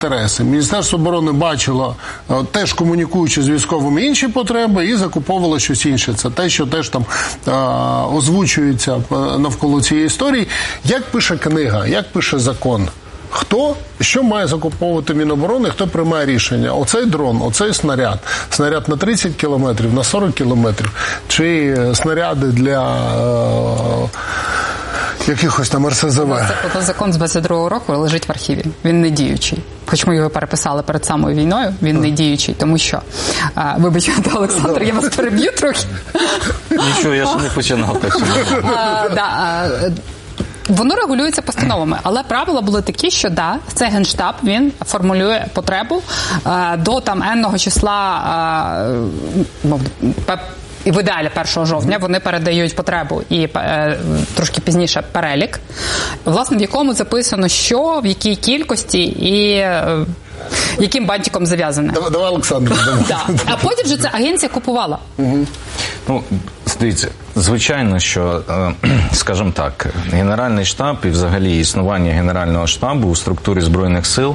інтереси. Міністерство оборони бачило, теж комунікуючи з військовими, інші потреби і закуповувало щось інше. Це те, що теж там озвучується навколо цієї історії. Як пише книга, як пише закон? Хто, що має закуповувати Міноборони, хто приймає рішення? Оцей дрон, оцей снаряд. Снаряд на 30 кілометрів, на 40 кілометрів. Чи снаряди для якихось там РСЗВ? Закон з 22-го року лежить в архіві. Він не діючий. Хоч ми його переписали перед самою війною, він не діючий, тому що... Вибачте, Олександр, я вас переб'ю трохи. Нічого, я ще не починав. Воно регулюється постановами, але правила були такі, що це Генштаб, він формулює потребу до там енного числа, і в ідеалі 1 жовтня вони передають потребу і трошки пізніше перелік, власне, в якому записано, що, в якій кількості і яким бантиком зав'язане. Давай, Олександр. А потім же ця агенція купувала. Ну, дивіться, звичайно, що, скажімо так, Генеральний штаб і взагалі існування Генерального штабу у структурі Збройних сил,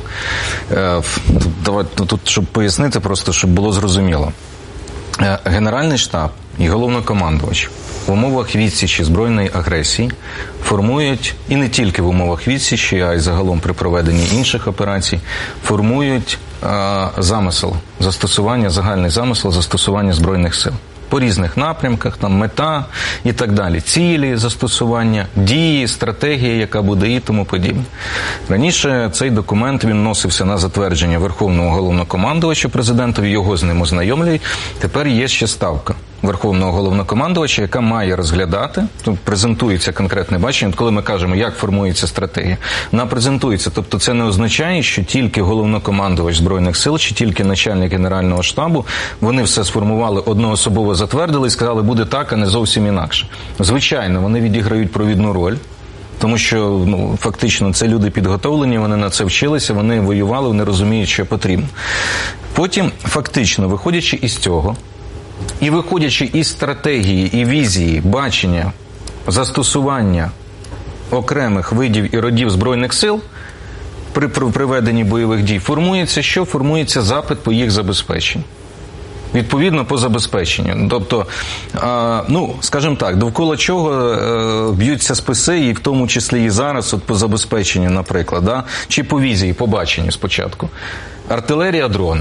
тут, щоб пояснити просто, щоб було зрозуміло. Генеральний штаб і головнокомандувач в умовах відсічі збройної агресії формують, і не тільки в умовах відсічі, а й загалом при проведенні інших операцій, формують замисел застосування, загальний замисел застосування збройних сил. По різних напрямках, там мета і так далі. Цілі застосування, дії, стратегія, яка буде і тому подібне. Раніше цей документ, він носився на затвердження Верховного головнокомандувача президентові, його з ним ознайомлюють. Тепер є ще ставка Верховного головнокомандувача, яка має розглядати, тут презентується конкретне бачення, коли ми кажемо, як формується стратегія, вона презентується. Тобто це не означає, що тільки головнокомандувач Збройних сил, чи тільки начальник Генерального штабу, вони все сформували, одноособово затвердили і сказали, буде так, а не зовсім інакше. Звичайно, вони відіграють провідну роль, тому що фактично це люди підготовлені, вони на це вчилися, вони воювали, вони розуміють, що потрібно. Потім, фактично, виходячи із цього, і виходячи із стратегії і візії, бачення, застосування окремих видів і родів Збройних сил при проведенні бойових дій, формується що? Формується запит по їх забезпеченню. Відповідно по забезпеченню. Тобто, скажімо так, довкола чого б'ються списи, і в тому числі і зараз, от по забезпеченню, наприклад, чи по візії, по баченню спочатку. Артилерія, дрони.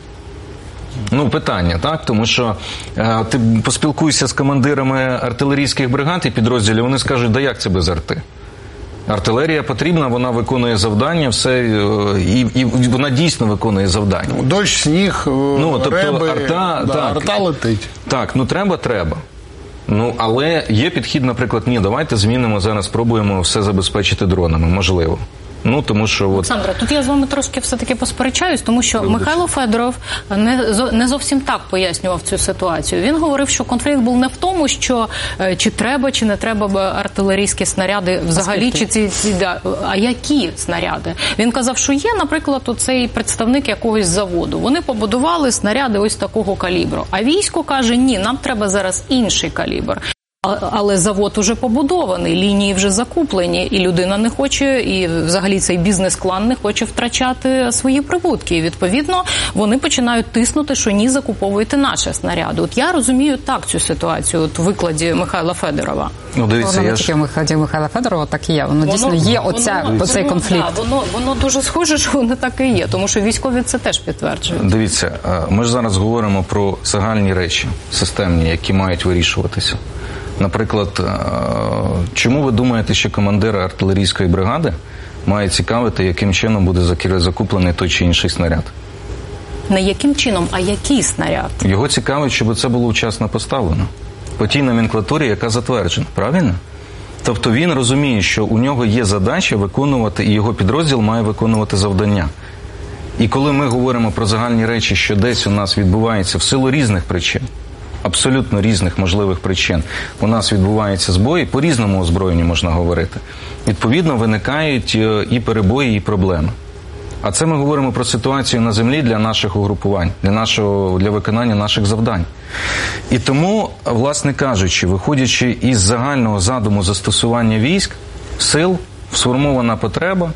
Питання, так? Тому що ти поспілкуєшся з командирами артилерійських бригад і підрозділів, вони скажуть, як це без арти? Артилерія потрібна, вона виконує завдання, все, і вона дійсно виконує завдання. Дощ, сніг, реби, арта летить. Так, треба. Але є підхід, наприклад, давайте змінимо зараз, спробуємо все забезпечити дронами, можливо. Тому що... Олександра, тут я з вами трошки все-таки посперечаюсь, тому що Михайло Федоров не зовсім так пояснював цю ситуацію. Він говорив, що конфлікт був не в тому, що чи треба, чи не треба артилерійські снаряди взагалі, а які снаряди. Він казав, що є, наприклад, оцей представник якогось заводу. Вони побудували снаряди ось такого калібру. А військо каже, ні, нам треба зараз інший калібр. Але завод уже побудований, лінії вже закуплені, і людина не хоче, і взагалі цей бізнес-клан не хоче втрачати свої прибутки. І відповідно вони починають тиснути, що ні, закуповуйте наші снаряди. От я розумію так цю ситуацію, от в викладі Михайла Федорова. Дивіться, воно не тільки в викладі Михайла Федорова, так і є. Воно дійсно є оцей конфлікт. Воно дуже схоже, що воно так і є, тому що військові це теж підтверджують. Дивіться, ми ж зараз говоримо про загальні речі, системні, які мають вирішуватися. Наприклад, чому ви думаєте, що командир артилерійської бригади має цікавити, яким чином буде закуплений той чи інший снаряд? Не яким чином, а який снаряд? Його цікавить, щоб це було вчасно поставлено. По тій номенклатурі, яка затверджена. Правильно? Тобто він розуміє, що у нього є задача виконувати, і його підрозділ має виконувати завдання. І коли ми говоримо про загальні речі, що десь у нас відбувається в силу різних причин, абсолютно різних можливих причин, у нас відбуваються збої, по різному озброєнню можна говорити. Відповідно, виникають і перебої, і проблеми. А це ми говоримо про ситуацію на землі для наших угрупувань, для виконання наших завдань. І тому, власне кажучи, виходячи із загального задуму застосування військ, сил, сформована потреба,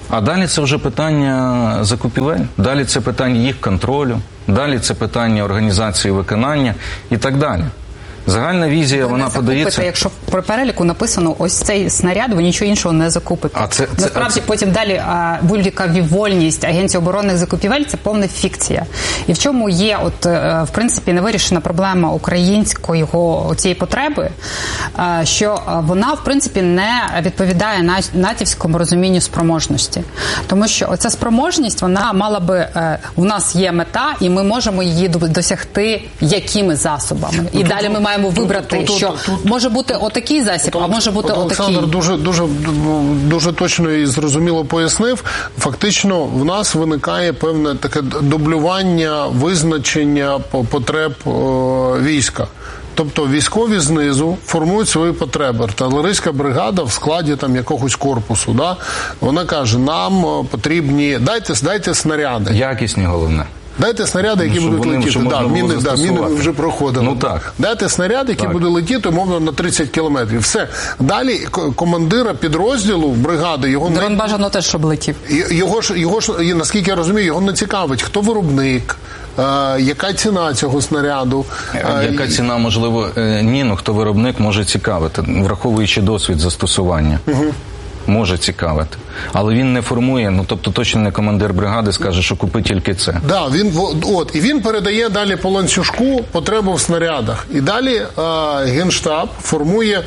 А далі це вже питання закупівель, далі це питання їх контролю, далі це питання організації виконання і так далі. Загальна візія, вона подається... Якщо про переліку написано ось цей снаряд, ви нічого іншого не закупите. Насправді потім далі будь-яка вольність Агенції оборонних закупівель – це повна фікція. І в чому є, в принципі, невирішена проблема української цієї потреби, що вона, в принципі, не відповідає натівському розумінню спроможності. Тому що оця спроможність, вона мала би, у нас є мета, і ми можемо її досягти якими засобами. І далі ми маємо вибрати, що може бути отакий засіб, а може бути отакий. Олександр дуже точно і зрозуміло пояснив. Фактично в нас виникає певне таке дублювання, визначення потреб війська. Тобто військові знизу формують свої потреби. Артилерійська бригада в складі там якогось корпусу, да? Вона каже, нам потрібні, дайте снаряди. Якісні, головне. Дайте снаряди, які будуть летіти. Міни ми вже проходили. Ну, так. Дайте снаряди, які будуть летіти, умовно, на 30 кілометрів. Все. Далі командира підрозділу, бригади, його не... Дрон бажано теж, щоб летів. Його ж, наскільки я розумію, його не цікавить, хто виробник, яка ціна цього снаряду. Яка ціна, можливо, ні, хто виробник може цікавити, враховуючи досвід застосування. Може цікавити. Але він не формує, тобто точно не командир бригади скаже, що купи тільки це. Да, і він передає далі по ланцюжку потребу в снарядах. І далі Генштаб формує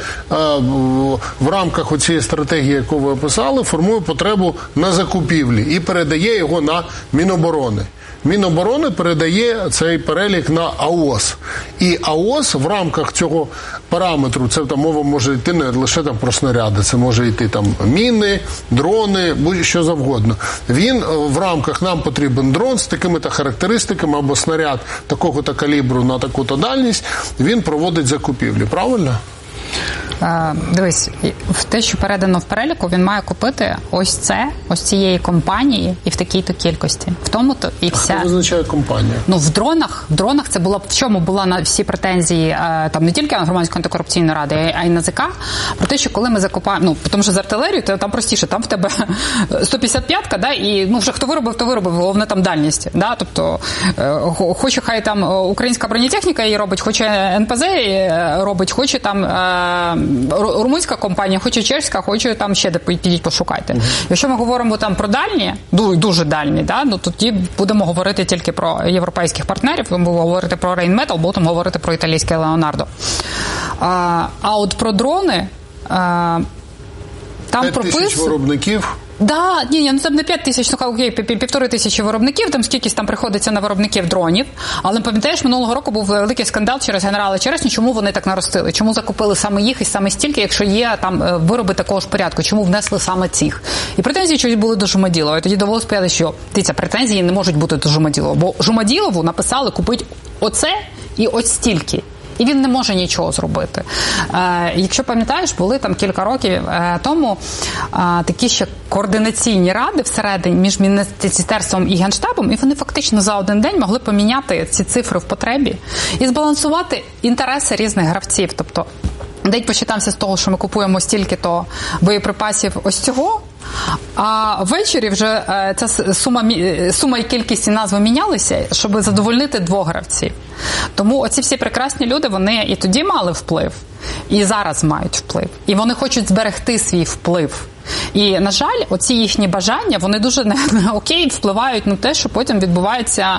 в рамках оцієї стратегії, яку ви описали, формує потребу на закупівлі і передає його на Міноборони. Міноборони передає цей перелік на АОС. І АОС в рамках цього параметру, це там мова може йти не лише там про снаряди, це може йти там міни, дрони, будь-що завгодно. Він в рамках, нам потрібен дрон з такими-то характеристиками або снаряд такого-то калібру на таку-то дальність, він проводить закупівлі. Правильно? Дивись, в те, що передано в переліку, він має купити ось цієї компанії і в такій-то кількості. В тому-то і вся... Хто визначає компанію? В дронах це було, в чому була на всі претензії, там не тільки на Громадської антикорупційної ради, а й на ЗК, про те, що коли ми закупаємо, тому що з артилерією, то там простіше, там в тебе 155-ка, да, і вже хто виробив, то виробив, головне там дальність, да, тобто хоче хай там українська бронетехніка її робить, хоче НПЗ робить, хоче там румунська компанія, хоче чешська, хоче там ще де підіть пошукайте. Якщо ми говоримо там про дальні, дуже дальні, да, тоді будемо говорити тільки про європейських партнерів, будемо говорити про Rheinmetall, будемо говорити про італійське Leonardo. А от про дрони там 5 тисяч виробників. Це не 5 тисяч, окей, 1500 виробників, там скількись там приходиться на виробників дронів, але пам'ятаєш, минулого року був великий скандал через генерала Черешню, чому вони так наростили, чому закупили саме їх і саме стільки, якщо є там вироби такого ж порядку, чому внесли саме цих. І претензії чогось були до Жумаділова, і тоді довелося сказати, що претензії не можуть бути до Жумаділова, бо Жумаділову написали купити оце і ось стільки. І він не може нічого зробити. Якщо пам'ятаєш, були там кілька років тому такі ще координаційні ради всередині між Міністерством і Генштабом, і вони фактично за один день могли поміняти ці цифри в потребі і збалансувати інтереси різних гравців. Тобто день почитався з того, що ми купуємо стільки-то боєприпасів ось цього, а ввечері вже ця сума і кількість і назви мінялися, щоб задовольнити двох гравців. Тому оці всі прекрасні люди, вони і тоді мали вплив, і зараз мають вплив. І вони хочуть зберегти свій вплив. І, на жаль, оці їхні бажання, вони дуже не окей впливають на те, що потім відбувається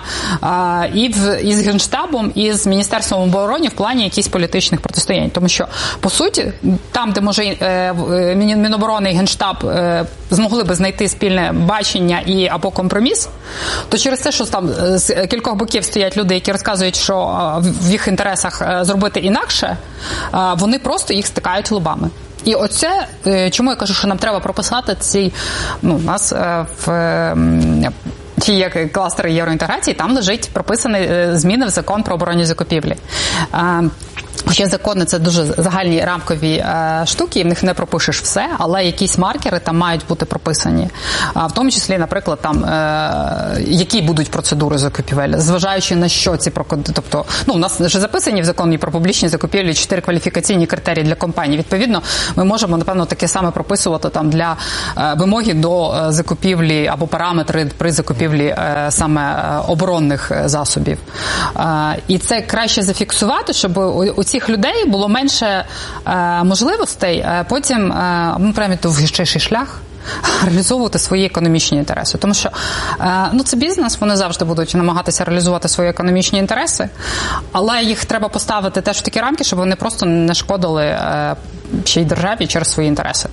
і з Генштабом, і з Міністерством оборони в плані якихось політичних протистоянь. Тому що, по суті, там, де, може, Міноборони і Генштаб змогли би знайти спільне бачення і або компроміс, то через те, що там з кількох боків стоять люди, які розказують, що в їх інтересах зробити інакше, вони просто їх стикають лобами. І оце, чому я кажу, що нам треба прописати ці, у нас в ті як кластери євроінтеграції, там лежить прописані зміни в закон про оборонні закупівлі. Хоча закони – це дуже загальні рамкові штуки, і в них не пропишеш все, але якісь маркери там мають бути прописані. В тому числі, наприклад, там, які будуть процедури закупівель, зважаючи на що ці тобто, у нас вже записані в законі про публічні закупівлі 4 кваліфікаційні критерії для компаній. Відповідно, ми можемо, напевно, таке саме прописувати там для вимоги до закупівлі або параметри при закупівлі саме оборонних засобів. І це краще зафіксувати, щоб у цих людей було менше можливостей потім прямо довгіший шлях реалізовувати свої економічні інтереси. Тому що це бізнес, вони завжди будуть намагатися реалізувати свої економічні інтереси, але їх треба поставити теж в такі рамки, щоб вони просто не шкодили ще й державі через свої інтереси.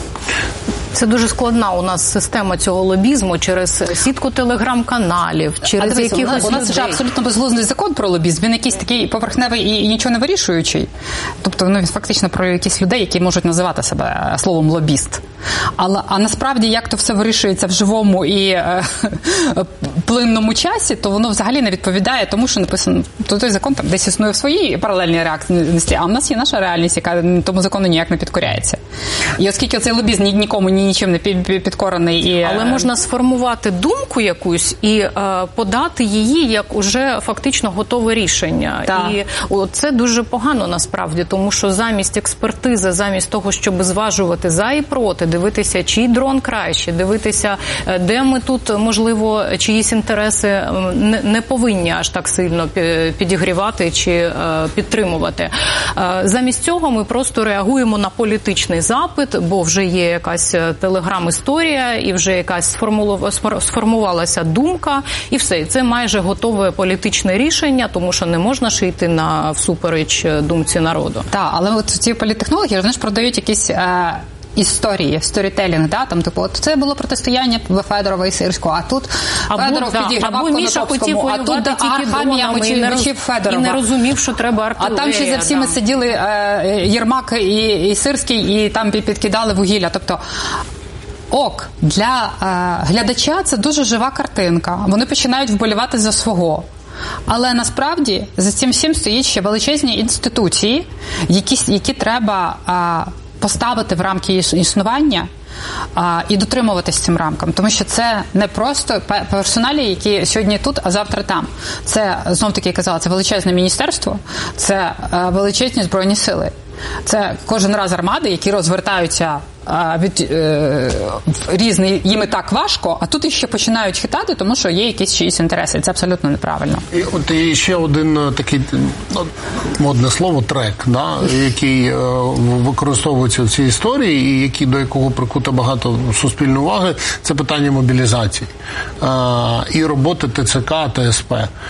Це дуже складна у нас система цього лобізму через сітку телеграм-каналів, через якихось у нас вже абсолютно безглуздий закон про лобізм. Він якийсь такий поверхневий і нічого не вирішуючий. Тобто, він фактично про якісь людей, які можуть називати себе словом лобіст. А насправді, як то все вирішується в живому і плинному часі, то воно взагалі не відповідає тому, що написано, то той закон там десь існує в своїй паралельній реальності, а в нас є наша реальність, яка тому закону ніяк не підкоряється. І оскільки цей лобізм нікому нічим не підкорений. Але можна сформувати думку якусь і подати її як уже фактично готове рішення. Так. І це дуже погано насправді, тому що замість експертизи, замість того, щоб зважувати за і проти, дивитися, чий дрон краще, дивитися, де ми тут, можливо, чиїсь інтереси не повинні аж так сильно підігрівати чи підтримувати. Замість цього ми просто реагуємо на політичний запит, бо вже є якась телеграм-історія, і вже якась сформувалася думка, і все. І це майже готове політичне рішення, тому що не можна ж йти всупереч думці народу. Так, але от ці політтехнологи, вони ж продають якісь історії, сторітелінг, там, це було протистояння Федорова і Сирського, а тут Федоров підігравав Конотопському, а тут Архамія мочив Федорова. І не розумів, що треба артилерія. А там ще за всіми сиділи Єрмак і Сирський, і там підкидали вугілля. Тобто, для глядача це дуже жива картинка. Вони починають вболівати за свого. Але насправді за цим всім стоїть ще величезні інституції, які треба поставити в рамки існування і дотримуватись цим рамкам. Тому що це не просто персоналі, які сьогодні тут, а завтра там. Це, знов-таки я казала, це величезне міністерство, це величезні збройні сили. Це кожен раз армади, які розвертаються різний, їм і так важко, а тут ще починають хитати, тому що є якісь чиїсь інтереси. Це абсолютно неправильно. І от і ще один такий, модне слово, трек, який використовується в цій історії і до якого прикуто багато суспільної уваги, це питання мобілізації і роботи ТЦК, ТСП.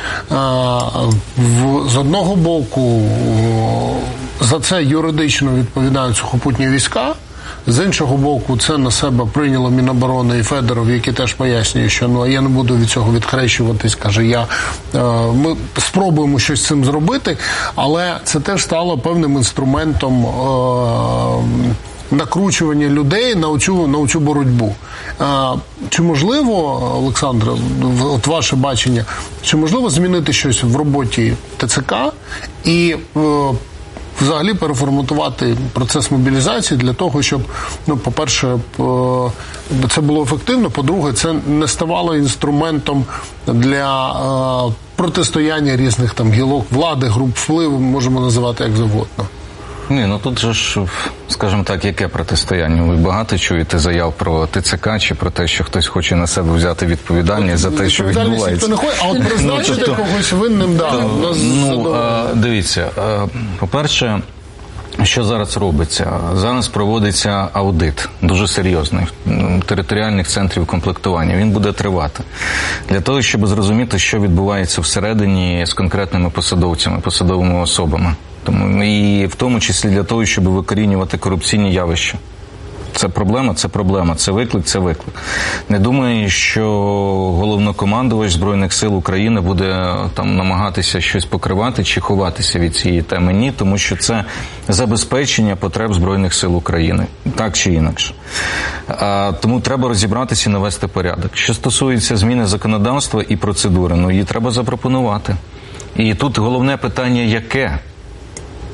З одного боку, за це юридично відповідають сухопутні війська, з іншого боку, це на себе прийняло Міноборони і Федоров, який теж пояснює, що я не буду від цього відхрещуватись, каже, ми спробуємо щось з цим зробити, але це теж стало певним інструментом накручування людей на оцю боротьбу. Чи можливо, Олександре, от ваше бачення, чи можливо змінити щось в роботі ТЦК і взагалі переформатувати процес мобілізації для того, щоб, по-перше, це було ефективно, по-друге, це не ставало інструментом для протистояння різних гілок влади, груп впливу, можемо називати як завгодно. Ні, тут же ж, скажімо так, яке протистояння? Ви багато чуєте заяв про ТЦК чи про те, що хтось хоче на себе взяти відповідальність за те, що відбувається? Не хоче, а от призначити когось винним, дивіться, по-перше, що зараз робиться? Зараз проводиться аудит, дуже серйозний, територіальних центрів комплектування. Він буде тривати. Для того, щоб зрозуміти, що відбувається всередині з конкретними посадовцями, посадовими особами. І в тому числі для того, щоб викорінювати корупційні явища. Це проблема, це виклик. Не думаю, що головнокомандувач Збройних сил України буде намагатися щось покривати чи ховатися від цієї теми. Ні, тому що це забезпечення потреб Збройних сил України, так чи інакше. Тому треба розібратися і навести порядок. Що стосується зміни законодавства і процедури, її треба запропонувати. І тут головне питання – яке?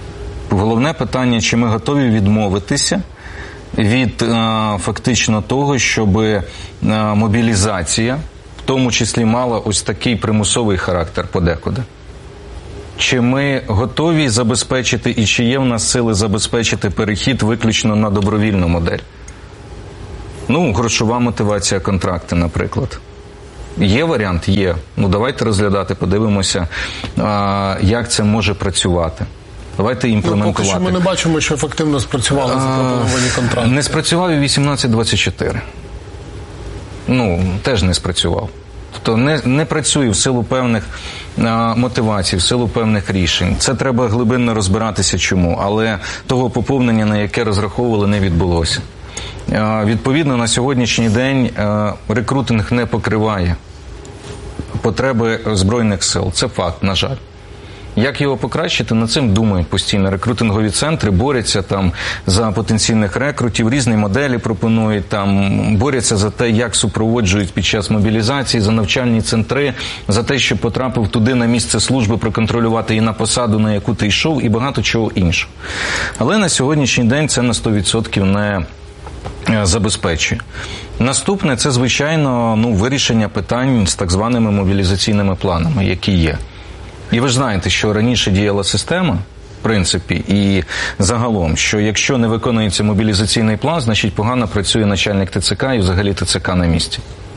Головне питання, чи ми готові відмовитися від фактично того, щоб мобілізація, в тому числі, мала ось такий примусовий характер подекуди. Чи ми готові забезпечити, і чи є в нас сили забезпечити перехід виключно на добровільну модель? Ну, грошова мотивація, контракти, наприклад. Є варіант? Є. Ну, давайте розглядати, подивимося, як це може працювати. Давайте імплементувати. Поки що ми не бачимо, що ефективно спрацювали запропоновані контракти. Не спрацював і 1824. Ну, теж не спрацював. Тобто не працює в силу певних мотивацій, в силу певних рішень. Це треба глибинно розбиратися чому, але того поповнення, на яке розраховували, не відбулося. Відповідно, на сьогоднішній день рекрутинг не покриває потреби Збройних сил. Це факт, на жаль. Як його покращити, над цим думають постійно. Рекрутингові центри борються там за потенційних рекрутів, різні моделі пропонують, там борються за те, як супроводжують під час мобілізації, за навчальні центри, за те, щоб потрапив туди на місце служби, проконтролювати і на посаду, на яку ти йшов, і багато чого іншого. Але на сьогоднішній день це на 100% не забезпечує. Наступне – це, звичайно, вирішення питань з так званими мобілізаційними планами, які є. І ви ж знаєте, що раніше діяла система, в принципі, і загалом, що якщо не виконується мобілізаційний план, значить погано працює начальник ТЦК і взагалі ТЦК на місці.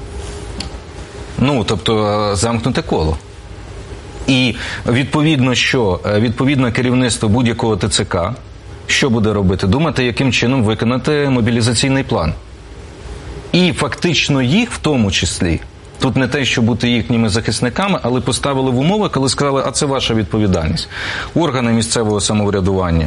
Ну, тобто, замкнуте коло. І відповідно керівництво будь-якого ТЦК, що буде робити? Думати, яким чином виконати мобілізаційний план. І фактично їх, в тому числі, тут не те, щоб бути їхніми захисниками, але поставили в умови, коли сказали, а це ваша відповідальність. Органи місцевого самоврядування,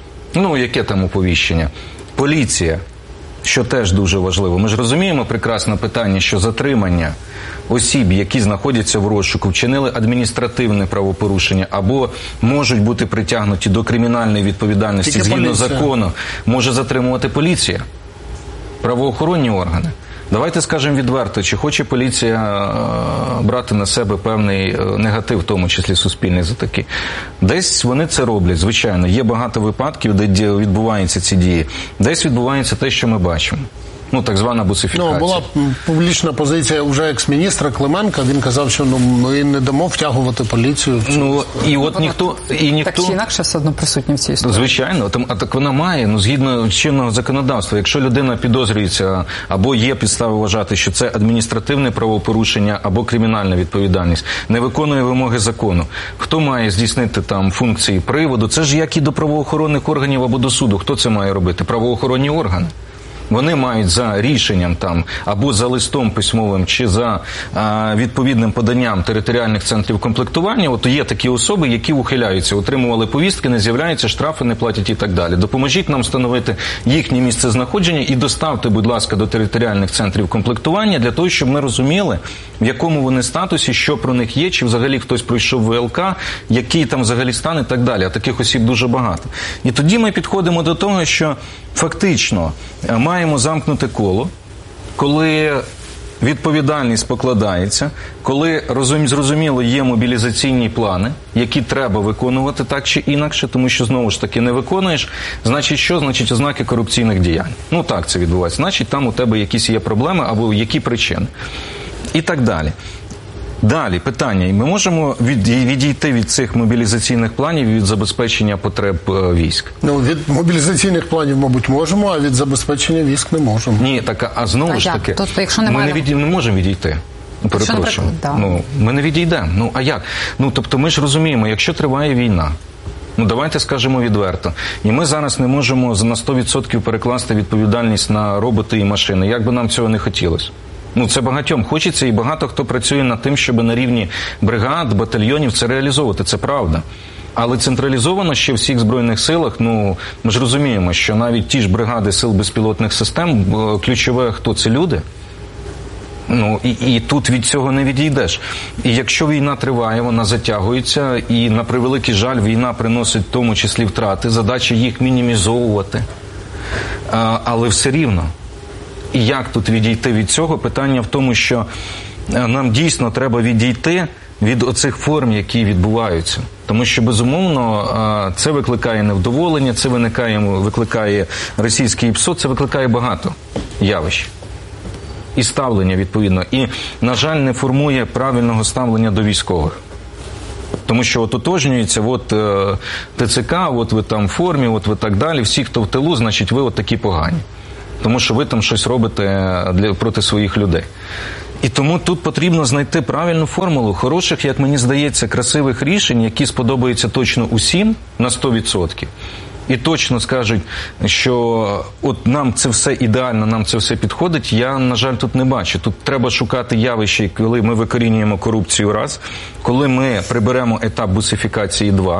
яке там оповіщення, поліція, що теж дуже важливо. Ми ж розуміємо прекрасне питання, що затримання осіб, які знаходяться в розшуку, вчинили адміністративне правопорушення або можуть бути притягнуті до кримінальної відповідальності тільки згідно поліція. закону, може затримувати поліція, правоохоронні органи. Давайте скажемо відверто, чи хоче поліція брати на себе певний негатив, в тому числі суспільний, за такі. Десь вони це роблять, звичайно. Є багато випадків, де відбуваються ці дії. Десь відбувається те, що ми бачимо. Так звана бусифікація. Була публічна позиція вже екс-міністра Клименка. Він казав, що ми не дамо втягувати поліцію. І от ніхто... Так чи інакше все одно присутні в цій історії. Звичайно. А так вона має, згідно чинного законодавства. Якщо людина підозрюється, або є підстави вважати, що це адміністративне правопорушення, або кримінальна відповідальність, не виконує вимоги закону, хто має здійснити там функції приводу? Це ж як і до правоохоронних органів або до суду. Хто це має робити? Правоохоронні органи. Вони мають за рішенням там, або за листом письмовим, чи за відповідним поданням територіальних центрів комплектування, от є такі особи, які ухиляються, отримували повістки, не з'являються, штрафи не платять і так далі. Допоможіть нам встановити їхнє місце знаходження і доставте, будь ласка, до територіальних центрів комплектування, для того, щоб ми розуміли, в якому вони статусі, що про них є, чи взагалі хтось пройшов ВЛК, який там взагалі стан і так далі. А таких осіб дуже багато. І тоді ми підходимо до того, що фактично маємо замкнути коло, коли відповідальність покладається, коли, зрозуміло, є мобілізаційні плани, які треба виконувати так чи інакше, тому що, знову ж таки, не виконуєш, значить що? Значить ознаки корупційних діянь. Так це відбувається. Значить, там у тебе якісь є проблеми або які причини. І так далі. Далі, питання. Ми можемо відійти від цих мобілізаційних планів і від забезпечення потреб військ? Від мобілізаційних планів, мабуть, можемо, а від забезпечення військ не можемо. Ні, а знову ж таки, тобто, якщо немає... ми не можемо відійти. Перепрошую. Ми не відійдемо. А як? Тобто ми ж розуміємо, якщо триває війна, давайте скажемо відверто. І ми зараз не можемо на 100% перекласти відповідальність на роботи і машини. Як би нам цього не хотілося. Це багатьом хочеться, і багато хто працює над тим, щоб на рівні бригад, батальйонів це реалізовувати, це правда. Але централізовано ще в всіх Збройних силах, ми ж розуміємо, що навіть ті ж бригади сил безпілотних систем, ключове хто це люди, і тут від цього не відійдеш. І якщо війна триває, вона затягується, і на превеликий жаль війна приносить в тому числі втрати, задача їх мінімізовувати, але все рівно. І як тут відійти від цього? Питання в тому, що нам дійсно треба відійти від оцих форм, які відбуваються. Тому що, безумовно, це викликає невдоволення, це викликає російський ПСО, це викликає багато явищ. І ставлення, відповідно. І, на жаль, не формує правильного ставлення до військових. Тому що ототожнюється, ТЦК, ви там в формі, ви так далі, всі, хто в тилу, значить, ви такі погані. Тому що ви там щось робите проти своїх людей. І тому тут потрібно знайти правильну формулу хороших, як мені здається, красивих рішень, які сподобаються точно усім на 100%. І точно скажуть, що нам це все ідеально, нам це все підходить, я, на жаль, тут не бачу. Тут треба шукати явище, коли ми викорінюємо корупцію раз, коли ми приберемо етап бусифікації 2,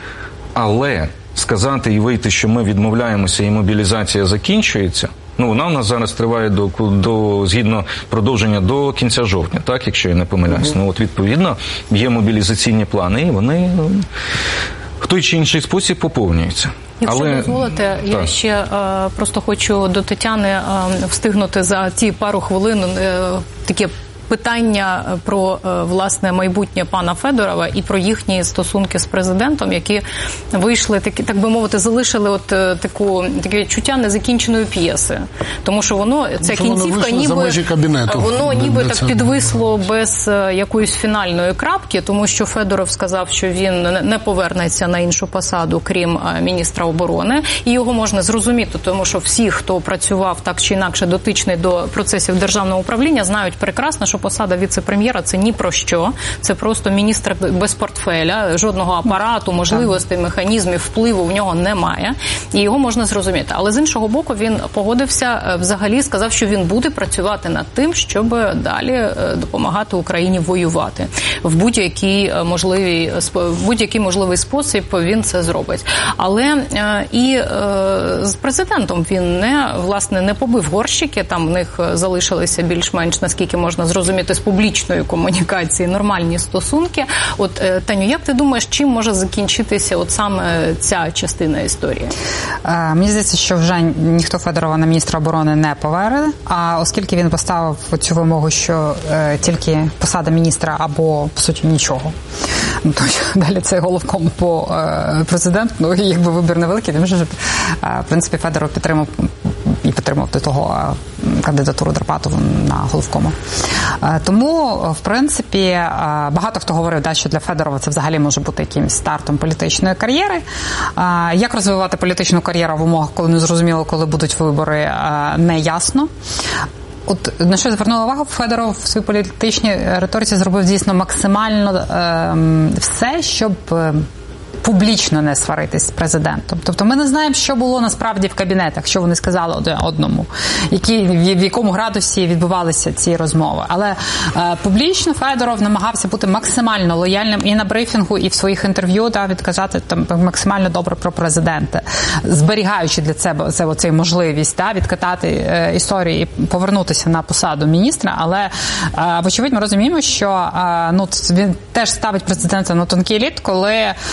але сказати і вийти, що ми відмовляємося і мобілізація закінчується, вона у нас зараз триває згідно продовження до кінця жовтня, так, якщо я не помиляюсь. Відповідно, є мобілізаційні плани, і вони в той чи інший спосіб поповнюються. Якщо дозволите, я ще просто хочу до Тетяни встигнути за ті пару хвилин таке питання про, власне, майбутнє пана Федорова і про їхні стосунки з президентом, які вийшли, так би мовити, залишили таке відчуття незакінченої п'єси. Тому що ця кінцівка ніби так підвисло без якоїсь фінальної крапки, тому що Федоров сказав, що він не повернеться на іншу посаду, крім міністра оборони, і його можна зрозуміти, тому що всі, хто працював так чи інакше дотичний до процесів державного управління, знають прекрасно, що посада віце-прем'єра – це ні про що. Це просто міністр без портфеля, жодного апарату, можливостей, механізмів, впливу в нього немає. І його можна зрозуміти. Але з іншого боку, він погодився, взагалі сказав, що він буде працювати над тим, щоб далі допомагати Україні воювати. В будь-який можливий спосіб він це зробить. Але і з президентом він не побив горщики, там в них залишилися більш-менш, наскільки можна зрозуміти, з публічної комунікації нормальні стосунки. Таню, як ти думаєш, чим може закінчитися саме ця частина історії? Мені здається, що вже ніхто Федорова на міністра оборони не поверне, а оскільки він поставив цю вимогу, що тільки посада міністра або, по суті, нічого. То далі це головком по президенту, якби вибір невеликий, він вже, в принципі, Федоров підтримав до того кандидатуру Драпатову на головкому. Тому, в принципі, багато хто говорив, що для Федорова це взагалі може бути якимось стартом політичної кар'єри. Як розвивати політичну кар'єру в умовах, коли не зрозуміло, коли будуть вибори, не ясно. На що я звернула увагу, Федоров в своїй політичній риториці зробив дійсно максимально все, щоб публічно не сваритись з президентом. Тобто ми не знаємо, що було насправді в кабінетах, що вони сказали один одному, в якому градусі відбувалися ці розмови. Але публічно Федоров намагався бути максимально лояльним і на брифінгу, і в своїх інтерв'ю відказати максимально добре про президента, зберігаючи для себе цю можливість відкатати історію і повернутися на посаду міністра. Але, вочевидь, ми розуміємо, що він теж ставить президента на тонкий лід, коли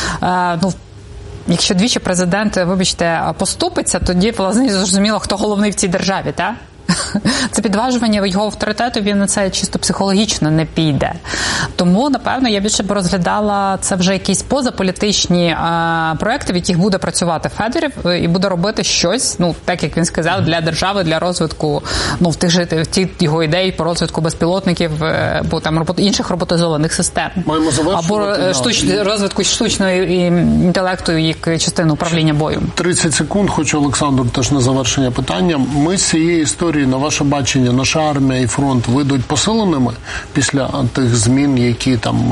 якщо двічі президент, поступиться, тоді, власне, зрозуміло, хто головний в цій державі, так? Це підважування його авторитету, він на це чисто психологічно не піде. Тому, напевно, я більше б розглядала це вже якісь позаполітичні проекти, в яких буде працювати Федоров і буде робити щось, так як він сказав, для держави, для розвитку, в тих його ідей по розвитку безпілотників, або інших роботизованих систем. Або розвитку штучної інтелекту як частини управління боєм. 30 секунд, хочу, Олександр, теж на завершення питання. Ми з цієї історії, на ваше бачення, наша армія і фронт вийдуть посиленими після тих змін, які там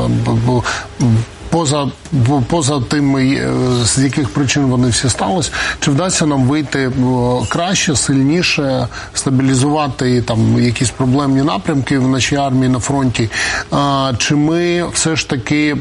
поза тими, з яких причин вони всі сталися, чи вдасться нам вийти краще, сильніше, стабілізувати там якісь проблемні напрямки в нашій армії на фронті, чи ми все ж таки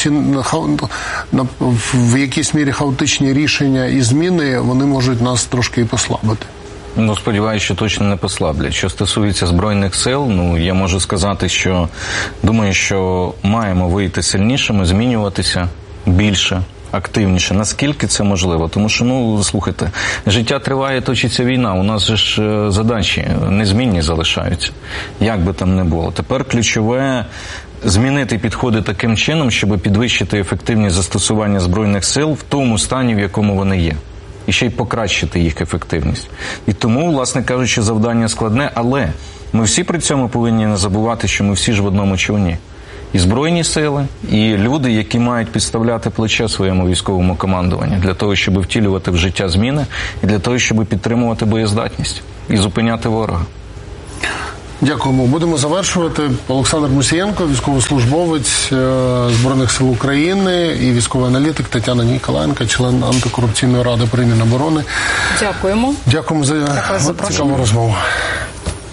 в якійсь мірі хаотичні рішення і зміни, вони можуть нас трошки і послабити? Сподіваюся, що точно не послаблять. Що стосується Збройних сил, я можу сказати, що думаю, що маємо вийти сильнішими, змінюватися більше, активніше. Наскільки це можливо? Тому що, слухайте, життя триває, точиться війна. У нас же ж задачі незмінні залишаються. Як би там не було. Тепер ключове змінити підходи таким чином, щоб підвищити ефективність застосування Збройних сил в тому стані, в якому вони є. І ще й покращити їх ефективність. І тому, власне кажучи, завдання складне, але ми всі при цьому повинні не забувати, що ми всі ж в одному човні. І Збройні сили, і люди, які мають підставляти плече своєму військовому командуванню для того, щоб втілювати в життя зміни, і для того, щоб підтримувати боєздатність і зупиняти ворога. Дякуємо. Будемо завершувати. Олександр Мусієнко, військовослужбовець Збройних сил України і військовий аналітик Тетяна Ніколаєнко, член антикорупційної ради при Міноборони. Дякуємо. Дякуємо за цікаву розмову.